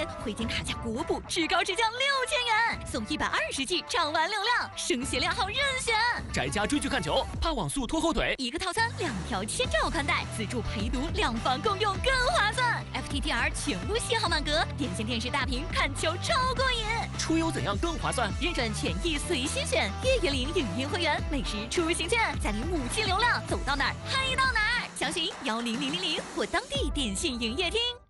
会员卡价国补至高直降6000元，送120G 畅玩流量，升学量号任选。 宅家追剧看球，怕网速拖后腿， 一个套餐2条千兆宽带，自助陪读，2房共用更划算。FTTR 全部信号满格，点线电视大屏看球超过瘾。 出游怎样更划算？ 认准权益随心选，月月领影音会员，每时出行券，再领5G流量，走到哪儿嗨到哪儿。详询10000或当地电信营业厅。